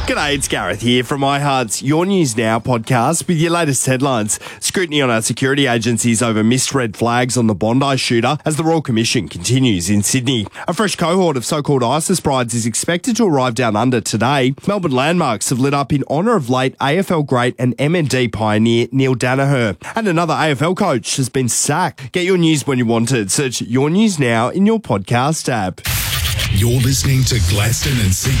G'day, it's Gareth here from iHeart's Your News Now podcast with your latest headlines. Scrutiny on our security agencies over missed red flags on the Bondi shooter as the Royal Commission continues in Sydney. A fresh cohort of so-called ISIS brides is expected to arrive down under today. Melbourne landmarks have lit up in honour of late AFL great and MND pioneer Neil Danaher. And another AFL coach has been sacked. Get your news when you want it. Search Your News Now in your podcast app. You're listening to Gladstone and